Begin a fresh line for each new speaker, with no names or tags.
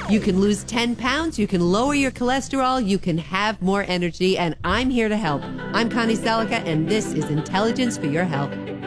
You can lose 10 pounds, you can lower your cholesterol, you can have more energy, and I'm here to help. I'm Connie Selica, and this is Intelligence for Your Health.